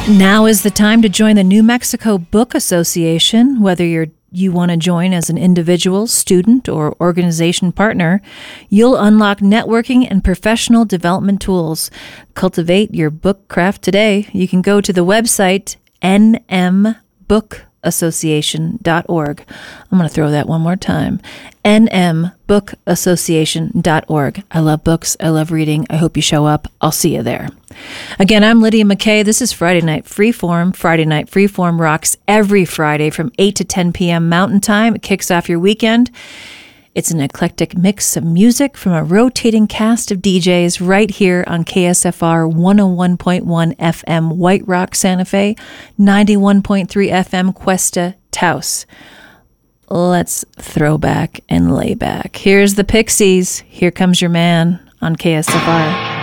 Now is the time to join the New Mexico Book Association. Whether you want to join as an individual, student, or organization partner, you'll unlock networking and professional development tools. Cultivate your book craft today. You can go to the website nmbookassociation.org. I'm going to throw that one more time. nmbookassociation.org. I love books. I love reading. I hope you show up. I'll see you there. Again, I'm Lydia McKay. This is Friday Night Freeform. Friday Night Freeform rocks every Friday from 8 to 10 p.m. Mountain Time. It kicks off your weekend. It's an eclectic mix of music from a rotating cast of DJs right here on KSFR 101.1 FM White Rock, Santa Fe, 91.3 FM Cuesta, Taos. Let's throw back and lay back. Here's the Pixies. Here Comes Your Man on KSFR.